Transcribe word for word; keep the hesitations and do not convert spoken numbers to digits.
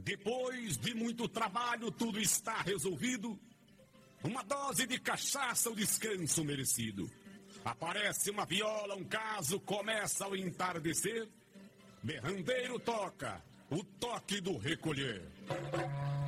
Depois de muito trabalho, tudo está resolvido. Uma dose de cachaça, o descanso merecido. Aparece uma viola, um caso começa ao entardecer. Berrandeiro toca, o toque do recolher.